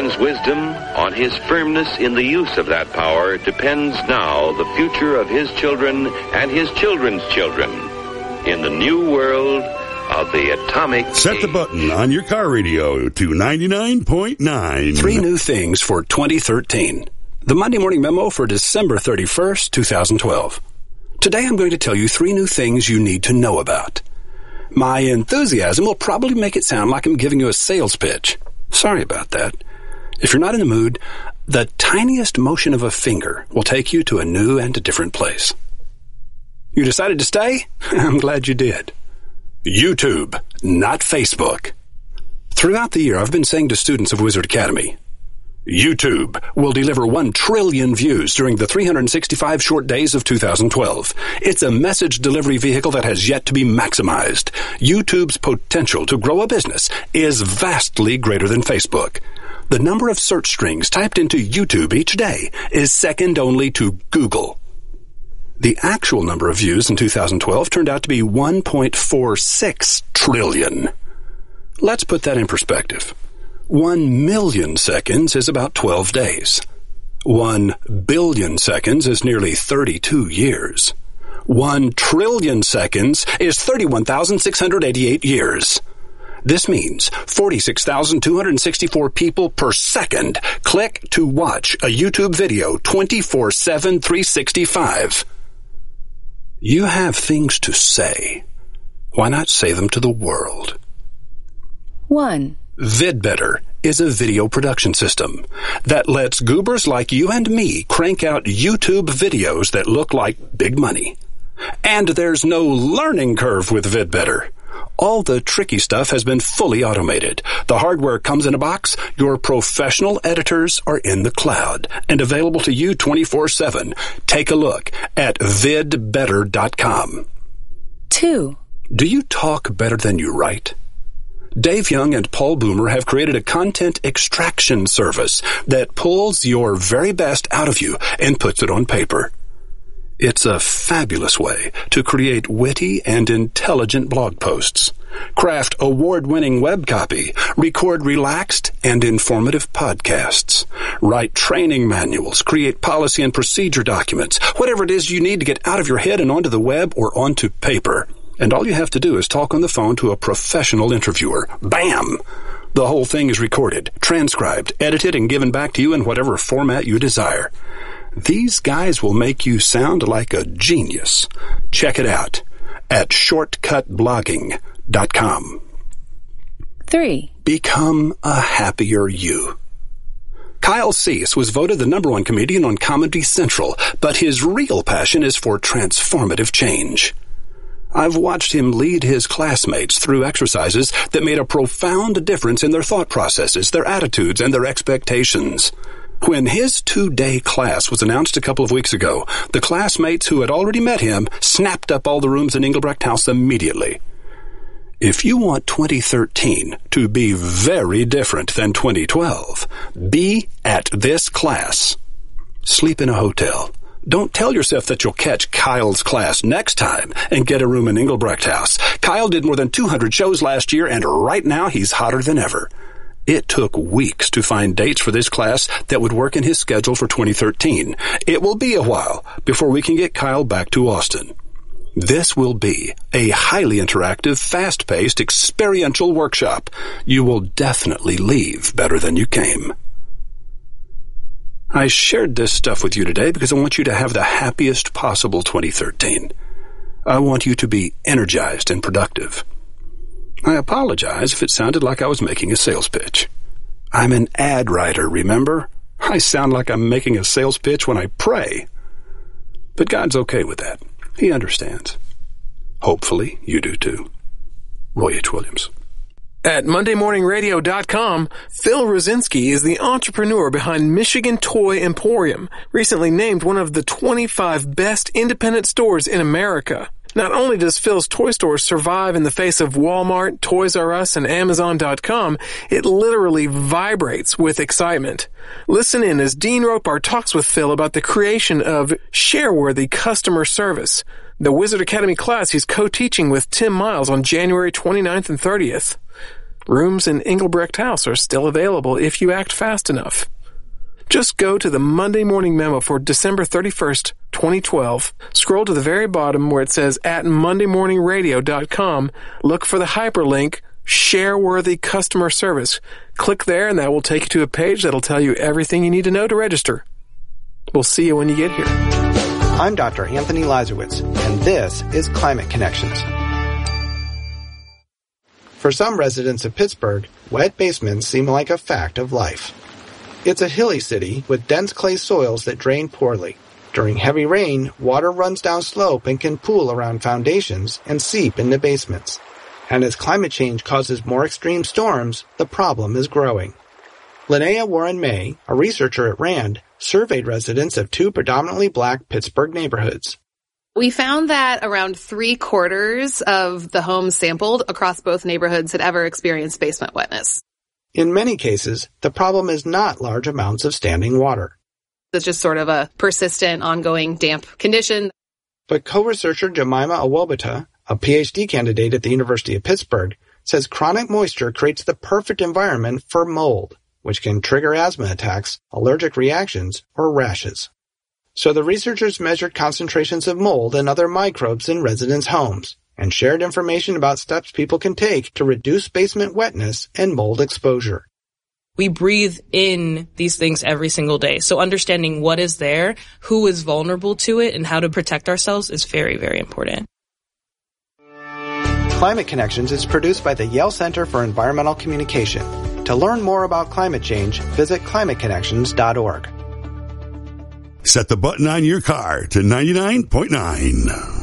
man's wisdom, on his firmness in the use of that power, depends now the future of his children and his children's children in the new world of the atomic Set the button on your car radio to 99.9. 3 new things for 2013. The Monday Morning Memo for December 31st, 2012. Today I'm going to tell you 3 new things you need to know about. My enthusiasm will probably make it sound like I'm giving you a sales pitch. Sorry about that. If you're not in the mood, the tiniest motion of a finger will take you to a new and a different place. You decided to stay? I'm glad you did. YouTube, not Facebook. Throughout the year, I've been saying to students of Wizard Academy, YouTube will deliver 1 trillion views during the 365 short days of 2012. It's a message delivery vehicle that has yet to be maximized. YouTube's potential to grow a business is vastly greater than Facebook. The number of search strings typed into YouTube each day is second only to Google. The actual number of views in 2012 turned out to be 1.46 trillion. Let's put that in perspective. 1 million seconds is about 12 days. 1 billion seconds is nearly 32 years. 1 trillion seconds is 31,688 years. This means 46,264 people per second click to watch a YouTube video 24/7, 365. You have things to say. Why not say them to the world? 1. VidBetter is a video production system that lets goobers like you and me crank out YouTube videos that look like big money. And there's no learning curve with VidBetter. All the tricky stuff has been fully automated. The hardware comes in a box. Your professional editors are in the cloud and available to you 24/7. Take a look at vidbetter.com. 2. Do you talk better than you write? Dave Young and Paul Boomer have created a content extraction service that pulls your very best out of you and puts it on paper. It's a fabulous way to create witty and intelligent blog posts, craft award-winning web copy, record relaxed and informative podcasts, write training manuals, create policy and procedure documents, whatever it is you need to get out of your head and onto the web or onto paper. And all you have to do is talk on the phone to a professional interviewer. Bam! The whole thing is recorded, transcribed, edited, and given back to you in whatever format you desire. These guys will make you sound like a genius. Check it out at shortcutblogging.com. 3. Become a happier you. Kyle Cease was voted the #1 comedian on Comedy Central, but his real passion is for transformative change. I've watched him lead his classmates through exercises that made a profound difference in their thought processes, their attitudes, and their expectations. When his 2-day class was announced a couple of weeks ago, the classmates who had already met him snapped up all the rooms in Engelbrecht House immediately. If you want 2013 to be very different than 2012, be at this class. Sleep in a hotel. Don't tell yourself that you'll catch Kyle's class next time and get a room in Engelbrecht House. Kyle did more than 200 shows last year, and right now he's hotter than ever. It took weeks to find dates for this class that would work in his schedule for 2013. It will be a while before we can get Kyle back to Austin. This will be a highly interactive, fast-paced, experiential workshop. You will definitely leave better than you came. I shared this stuff with you today because I want you to have the happiest possible 2013. I want you to be energized and productive. I apologize if it sounded like I was making a sales pitch. I'm an ad writer, remember? I sound like I'm making a sales pitch when I pray. But God's okay with that. He understands. Hopefully you do too. Roy H. Williams. At MondayMorningRadio.com, Phil Rosinski is the entrepreneur behind Michigan Toy Emporium, recently named one of the 25 best independent stores in America. Not only does Phil's toy store survive in the face of Walmart, Toys R Us, and Amazon.com, it literally vibrates with excitement. Listen in as Dean Ropar talks with Phil about the creation of share-worthy customer service, the Wizard Academy class he's co-teaching with Tim Miles on January 29th and 30th. Rooms in Engelbrecht House are still available if you act fast enough. Just go to the Monday Morning Memo for December 31st, 2012. Scroll to the very bottom where it says at mondaymorningradio.com. Look for the hyperlink, Share-Worthy Customer Service. Click there and that will take you to a page that'll tell you everything you need to know to register. We'll see you when you get here. I'm Dr. Anthony Lazarowitz, and this is Climate Connections. For some residents of Pittsburgh, wet basements seem like a fact of life. It's a hilly city with dense clay soils that drain poorly. During heavy rain, water runs down slope and can pool around foundations and seep into basements. And as climate change causes more extreme storms, the problem is growing. Linnea Warren May, a researcher at RAND, surveyed residents of two predominantly black Pittsburgh neighborhoods. We found that around 3/4 of the homes sampled across both neighborhoods had ever experienced basement wetness. In many cases, the problem is not large amounts of standing water. It's just sort of a persistent, ongoing damp condition. But co-researcher Jemima Awobata, a PhD candidate at the University of Pittsburgh, says chronic moisture creates the perfect environment for mold, which can trigger asthma attacks, allergic reactions, or rashes. So the researchers measured concentrations of mold and other microbes in residents' homes and shared information about steps people can take to reduce basement wetness and mold exposure. We breathe in these things every single day. So understanding what is there, who is vulnerable to it, and how to protect ourselves is very, very important. Climate Connections is produced by the Yale Center for Environmental Communication. To learn more about climate change, visit climateconnections.org. Set the button on your car to 99.9.